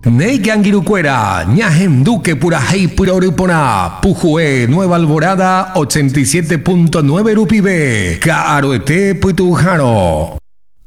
Neigangirucuera, Ñajenduque Purajei Purorupona, Pujue Nueva Alborada 87.9 Rupibe, Caroete Putujano.